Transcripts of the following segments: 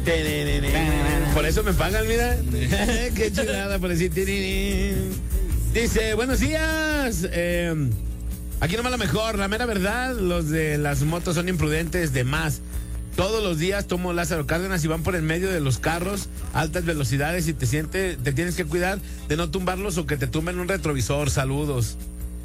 Por eso me pagan, mira. Qué chulada por decir. Dice, buenos días. Aquí nomás lo mejor, la mera verdad, los de las motos son imprudentes de más. Todos los días tomo Lázaro Cárdenas y van por el medio de los carros, altas velocidades y te tienes que cuidar de no tumbarlos o que te tumben un retrovisor. Saludos.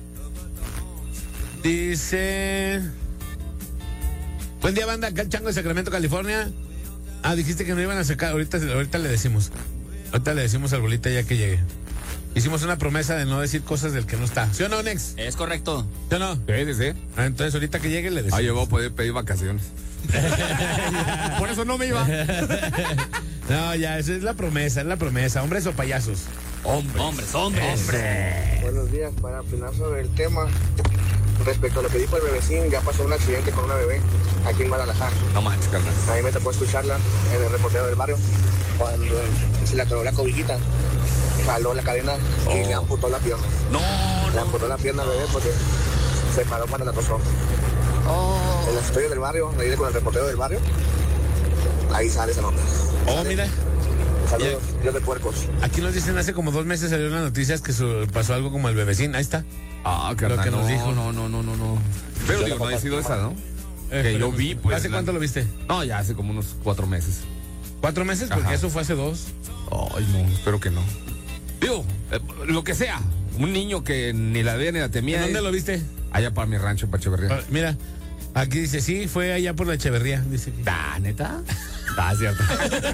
Dice, buen día, banda, acá el Chango de Sacramento, California. Dijiste que no iban a sacar, ahorita le decimos. Ahorita le decimos al bolita ya que llegue. Hicimos una promesa de no decir cosas del que no está. ¿Sí o no, Nex? Es correcto. ¿Sí o no? Sí. Entonces ahorita que llegue le decimos. Yo voy a poder pedir vacaciones. Por eso no me iba. No, ya, esa es la promesa, hombres o payasos. Hombres. Buenos días, para opinar sobre el tema. Respecto a lo que dijo el bebecín, ya pasó un accidente con una bebé aquí en Guadalajara. No manches, carnal. A mí me tocó escucharla en el reportero del barrio cuando se le atoró la cobijita, jaló la cadena y le amputó la pierna. Le amputó la pierna al bebé porque se paró cuando la tosó. En la historia del barrio, ahí con el reportero del barrio, ahí sale esa nota. Mira. Saludos, Dios de puercos. Aquí nos dicen hace como 2 meses salió una noticia que pasó algo como el bebecín. Ahí está. Carnal, lo que nos dijo. No. Pero digo, no ha sido esa, ¿no? Que yo vi, pues. ¿Hace cuánto lo viste? No, ya hace como unos 4 meses. ¿4 meses? Porque Ajá. eso fue hace 2. Ay, no, espero que no. Digo, lo que sea. Un niño que ni la veía ni la temía. ¿En dónde lo viste? Allá para mi rancho, para Echeverría. Mira, aquí dice, sí, fue allá por la Echeverría. Dice que... ¿Neta? Cierto.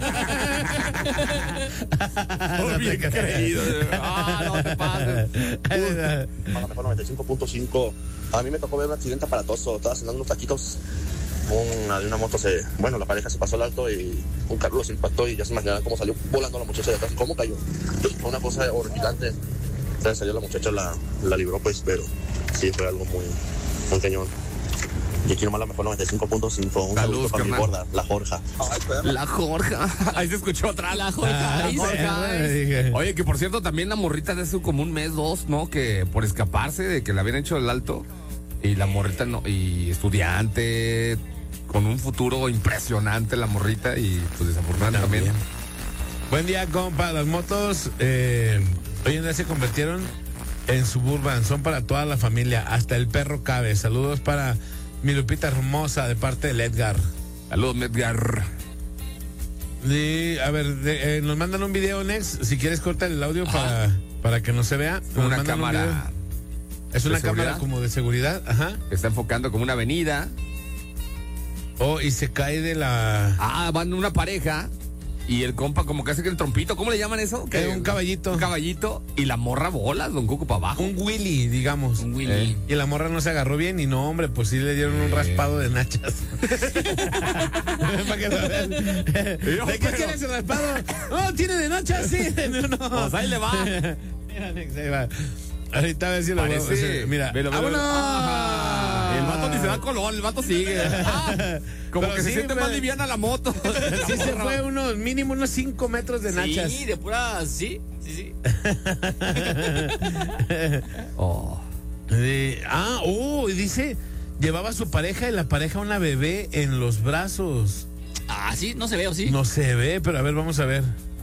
Bien creído. No te pases. Para mejor 95.5. A mí me tocó ver un accidente aparatoso. Estaba cenando unos taquitos. Una moto la pareja se pasó al alto y un carro los impactó y ya se imaginarán cómo salió volando la muchacha de atrás. ¿Cómo cayó? Fue una cosa horripilante. Entonces salió la muchacha, la libró pues, pero sí fue algo muy cañón. Y aquí nomás la mejor 95.5. Un saludo para mi gorda, la Jorja. La Jorja. Ahí se escuchó atrás. La Jorja. Oye, que por cierto, también la morrita de hace como 1 mes, 2, ¿no? Que por escaparse de que la habían hecho el alto. Y la morrita, no, y estudiante, con un futuro impresionante la morrita. Y pues desafortunadamente también. Buen día, compa. Las motos hoy en día se convirtieron en suburban. Son para toda la familia. Hasta el perro cabe. Saludos para mi Lupita hermosa de parte del Edgar. Saludos, Edgar. Y, a ver, nos mandan un video, Nex. Si quieres, corta el audio para que no se vea. Una cámara. Es una cámara como de seguridad. Ajá. Está enfocando como una avenida. Y se cae de la... Van una pareja. Y el compa como que hace que el trompito, ¿cómo le llaman eso? Un caballito. Un caballito. Y la morra bola, don Cuco, para abajo. Un Willy, digamos. Un Willy. Y la morra no se agarró bien y no, hombre, pues sí le dieron un raspado de nachas. Para que lo vean. ¿De qué tiene ese raspado? No, tiene de nachas, sí. No. Pues ahí le va. Mira, Nex, ahí va. Ahorita a ver si lo veo. Mira, ¡vámonos! El vato ni se da color, el vato sigue. Como que se siente más liviana la moto. Sí se fue mínimo unos 5 metros de nachas. Sí, de pura, sí. Y dice, llevaba a su pareja y la pareja una bebé en los brazos. Sí, no se ve, ¿o sí? No se ve, pero a ver, vamos a ver.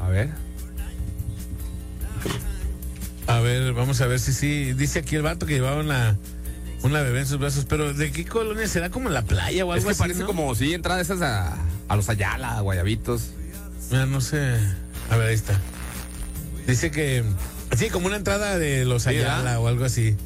A ver, vamos a ver si sí. Dice aquí el vato que llevaba una bebé en sus brazos, pero ¿de qué colonia será? ¿Como en la playa o algo así? Es que parece, ¿no? Como si entrada esas a los Ayala, a Guayabitos. Mira, no sé. A ver, ahí está. Dice que sí, como una entrada de los Ayala o algo así.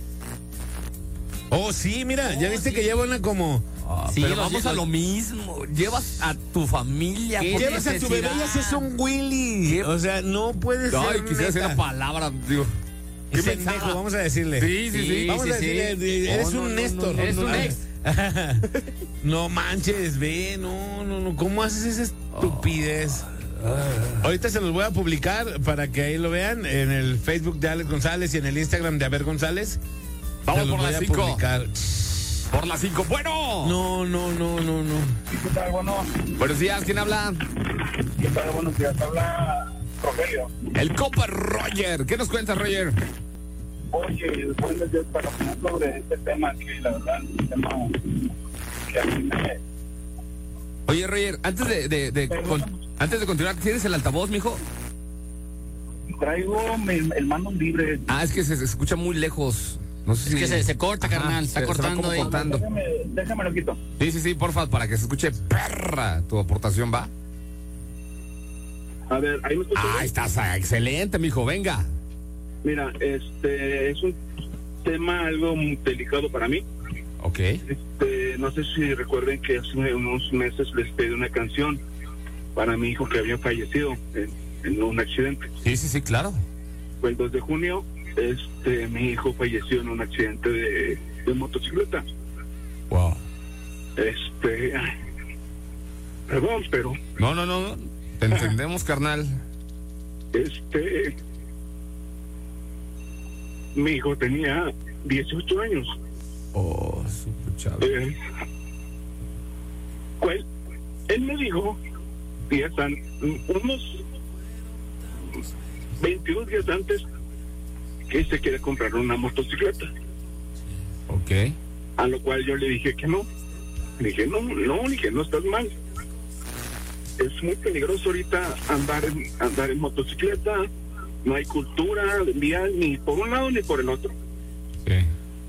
Sí, mira, ya viste que lleva una como... Sí, pero vamos a lo mismo. Llevas a tu familia. Llevas a tu bebé y haces un Willy. O sea, no puedes ser. Ay, quisiera decir la palabra, digo. ¿Qué pendejo? Vamos a decirle. Sí. Vamos a decirle, eres un Néstor. Eres un ex. No manches, ve, no. ¿Cómo haces esa estupidez? Ahorita se los voy a publicar para que ahí lo vean en el Facebook de Alex González y en el Instagram de Aber González. Vamos por las 5. Por las 5. Bueno. No. ¿Qué tal? Buenos días, ¿quién habla? ¿Qué tal? Buenos días, habla Rogelio. El compa Roger. ¿Qué nos cuentas, Roger? Oye, buenos días para opinar sobre este tema que la verdad es un tema que a mí me... Oye, Roger, antes de Antes de continuar, ¿tienes el altavoz, mijo? Traigo el mando libre. Ah, es que se escucha muy lejos. No sé Es si... que se corta, Ajá, carnal. Está se va cortando como ahí. cortando. Déjame lo quito. Sí, porfa, para que se escuche perra tu aportación, ¿va? A ver, ahí me escuchas. Ah, estás excelente, mijo, venga. Mira, es un tema algo muy delicado para mí. Ok. No sé si recuerden que hace unos meses les pedí una canción para mi hijo que había fallecido en un accidente. Sí, claro. Fue el 2 de junio. Mi hijo falleció en un accidente de motocicleta. Wow. Perdón, pero No. Te entendemos, carnal. mi hijo tenía 18 años. Oh, súper chavo. Pues él me dijo unos 22 días antes que se quiere comprar una motocicleta, Ok. a lo cual yo le dije que no. Le dije, no estás mal. Es muy peligroso ahorita andar en motocicleta, no hay cultura vial ni por un lado ni por el otro. Okay.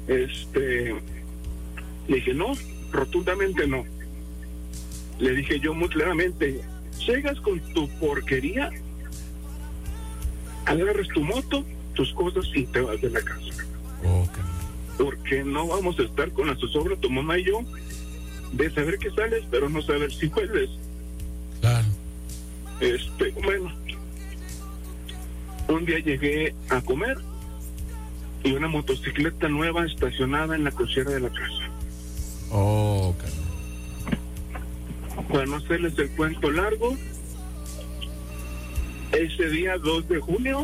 Le dije, no, rotundamente no. Le dije yo muy claramente, llegas con tu porquería, agarras tu moto, tus cosas y te vas de la casa. Okay. Porque no vamos a estar con la zozobra, tu mamá y yo, de saber que sales, pero no saber si vuelves. Claro. Bueno, un día llegué a comer y una motocicleta nueva estacionada en la cochera de la casa. Oh, carnal. Para no hacerles el cuento largo, ese día 2 de junio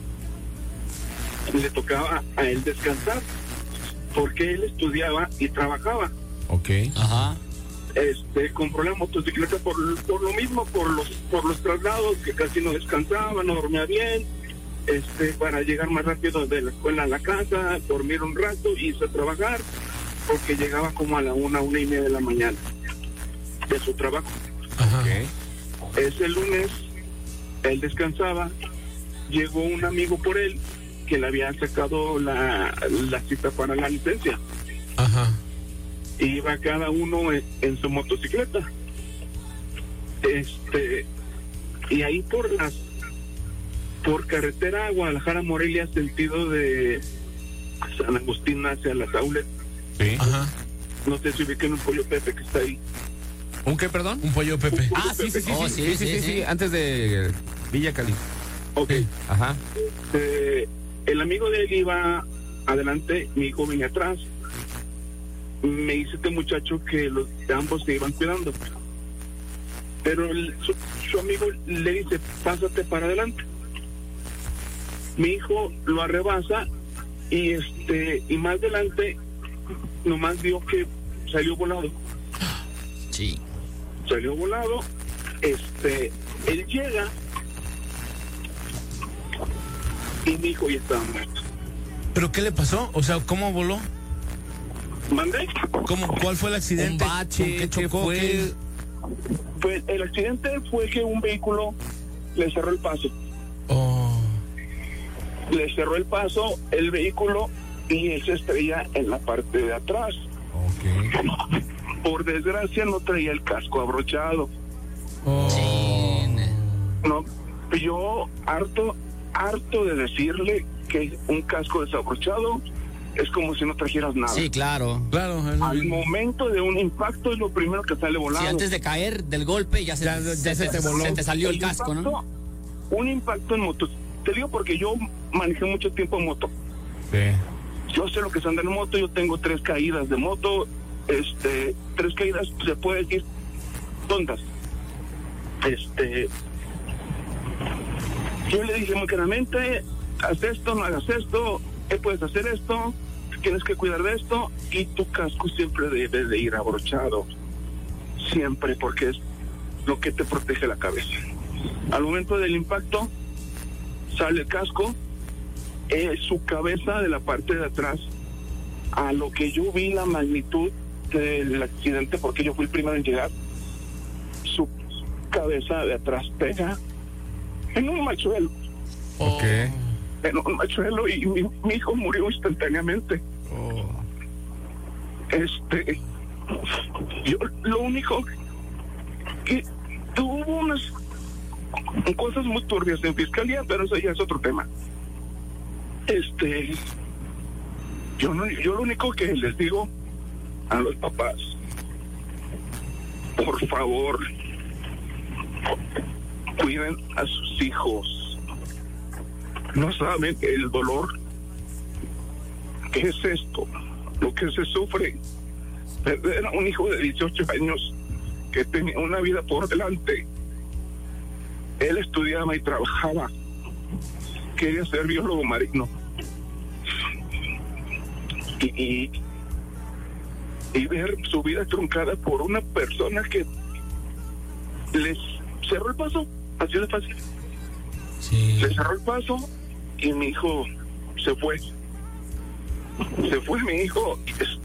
le tocaba a él descansar porque él estudiaba y trabajaba. Ok. Ajá. Compró la motocicleta por lo mismo, por los traslados, que casi no descansaba, no dormía bien, para llegar más rápido de la escuela a la casa, dormir un rato y irse a trabajar, porque llegaba como a la 1:30 de la mañana de su trabajo. Ajá. Okay. Ese lunes él descansaba, llegó un amigo por él que le había sacado la cita para la licencia. Ajá. Iba cada uno en su motocicleta. Y ahí por carretera Guadalajara Morelia, sentido de San Agustín hacia las Aules. Sí. Ajá. No sé si ubican un Pollo Pepe que está ahí. ¿Un qué, perdón? Un pollo Pepe. Ah, sí. Oh, sí. Antes de Villa Cali. Ok. Ajá. El amigo de él iba adelante, mi hijo venía atrás. Me dice este muchacho que ambos se iban cuidando, pero su amigo le dice, pásate para adelante. Mi hijo lo arrebasa y más adelante nomás vio que salió volado. Sí. Salió volado. Él llega y mi hijo ya estaba muerto. ¿Pero qué le pasó? O sea, ¿cómo voló? ¿Mandé? ¿Cuál fue el accidente? Un bache, ¿Con qué ¿qué chocó? fue? ¿Qué? Pues el accidente fue que un vehículo le cerró el paso. Oh. Le cerró el paso el vehículo y él se estrella en la parte de atrás. Ok. Por desgracia no traía el casco abrochado. Oh. Sí. No, yo harto de decirle que un casco desabrochado es como si no trajeras nada. Sí, claro. Claro. Al momento de un impacto es lo primero que sale volando. Sí, antes de caer del golpe ya se te voló. Se te salió el casco, ¿no? Un impacto en moto. Te digo porque yo manejé mucho tiempo en moto. Sí. Yo sé lo que es andar en moto. Yo tengo 3 caídas de moto. 3 caídas, se puede decir, tontas. Yo le dije muy claramente, haz esto, no hagas esto, puedes hacer esto, tienes que cuidar de esto, y tu casco siempre debe de ir abrochado. Siempre, porque es lo que te protege la cabeza. Al momento del impacto, sale el casco, su cabeza de la parte de atrás, a lo que yo vi la magnitud del accidente, porque yo fui el primero en llegar, su cabeza de atrás pega en un machuelo. Ok. En un machuelo y mi hijo murió instantáneamente. Yo lo único que tuvo unas cosas muy turbias en fiscalía, pero eso ya es otro tema. Yo lo único que les digo a los papás, por favor, cuiden a sus hijos. No saben el dolor que es esto, lo que se sufre. Perder a un hijo de 18 años que tenía una vida por delante. Él estudiaba y trabajaba. Quería ser biólogo marino. Y ver su vida truncada por una persona que les cerró el paso, así de fácil. Sí. Le cerró el paso y mi hijo se fue. Se fue mi hijo,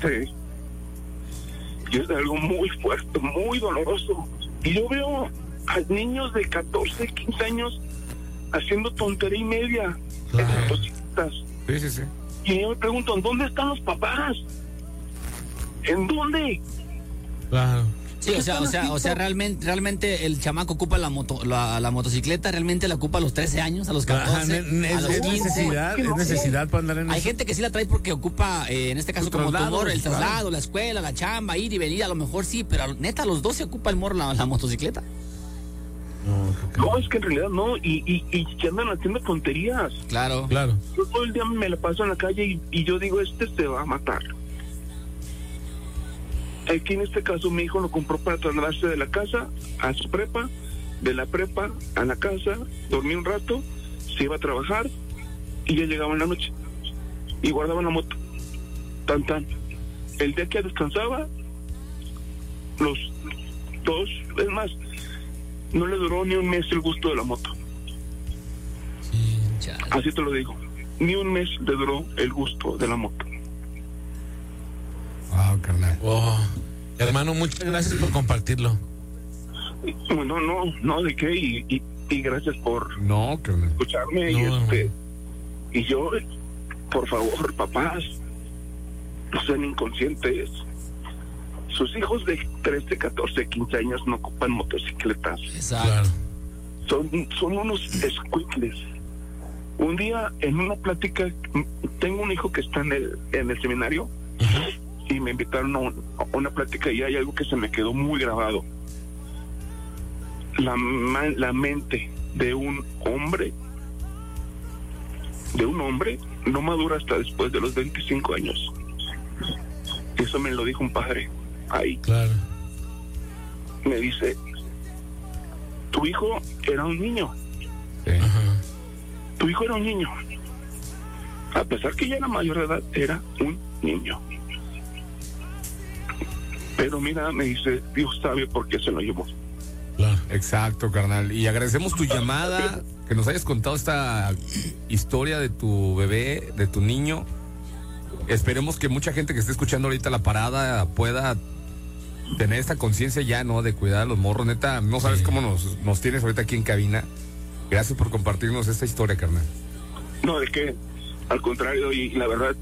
y es algo muy fuerte, muy doloroso. Y yo veo a niños de 14, 15 años haciendo tontería y media en motocicletas. Sí. Y yo me pregunto, ¿dónde están los papás? ¿En dónde? Claro. Sí, o sea, realmente el chamaco ocupa la motocicleta, realmente la ocupa a los 13 años, a los 14, a los 15. Es necesidad para andar en Hay eso. gente que sí la trae porque ocupa, en este caso, como motor, el traslado, la escuela, la chamba, ir y venir, a lo mejor sí, pero neta, a los 12 ocupa el morro la motocicleta. No, es que en realidad no, y que andan haciendo tonterías. Claro. Yo todo el día me la paso en la calle y yo digo, se va a matar. Aquí en este caso mi hijo lo compró para trasladarse de la casa a su prepa, de la prepa a la casa, dormía un rato, se iba a trabajar y ya llegaba en la noche y guardaba la moto. Tan. El día que descansaba, los dos, es más, no le duró ni un mes el gusto de la moto. Sí, así te lo digo, ni un mes le duró el gusto de la moto. Wow, carnal. Hermano, muchas gracias por compartirlo. Bueno, no, de qué, y gracias por carnal, escucharme. Y yo, por favor, papás, no sean inconscientes. Sus hijos de 13, 14, 15 años no ocupan motocicletas. Exacto. Son unos escuincles. Un día, en una plática, tengo un hijo que está en el seminario. Y me invitaron a una plática y hay algo que se me quedó muy grabado. La mente de un hombre no madura hasta después de los 25 años. Eso me lo dijo un padre ahí. Claro. Me dice, tu hijo era un niño. Sí. Tu hijo era un niño. A pesar que ya era mayor de edad, era un niño. Pero mira, me dice, Dios sabe por qué se lo llevó. Claro. Exacto, carnal. Y agradecemos tu llamada, que nos hayas contado esta historia de tu bebé, de tu niño. Esperemos que mucha gente que esté escuchando ahorita la parada pueda tener esta conciencia ya, ¿no? De cuidar a los morros. Neta, no sabes cómo nos tienes ahorita aquí en cabina. Gracias por compartirnos esta historia, carnal. No, de qué, al contrario, y la verdad,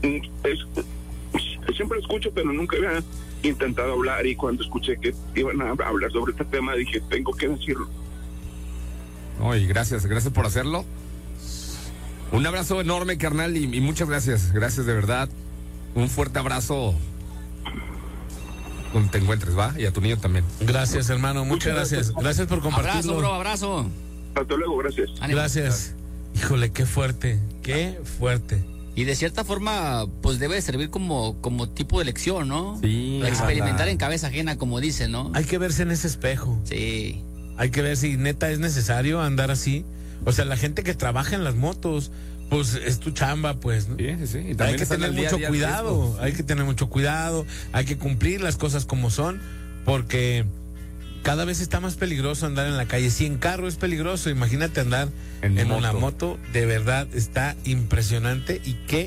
siempre lo escucho, pero nunca había intentado hablar, y cuando escuché que iban a hablar sobre este tema dije, tengo que decirlo. No, y gracias por hacerlo. Un abrazo enorme, carnal, y muchas gracias de verdad. Un fuerte abrazo donde te encuentres, ¿va? Y a tu niño también. Gracias, hermano, muchas gracias. Gracias por compartirlo. Abrazo, bro, abrazo. Hasta luego, gracias. Ánimo. Gracias. Híjole, qué fuerte. Y de cierta forma, pues debe de servir como tipo de lección, ¿no? Sí. Experimentar en cabeza ajena, como dicen, ¿no? Hay que verse en ese espejo. Sí. Hay que ver si neta es necesario andar así. O sea, la gente que trabaja en las motos, pues es tu chamba, pues, ¿no? Sí. Y Hay que tener mucho cuidado, hay que cumplir las cosas como son, porque cada vez está más peligroso andar en la calle. Si en carro es peligroso, imagínate andar en una moto. De verdad está impresionante, y qué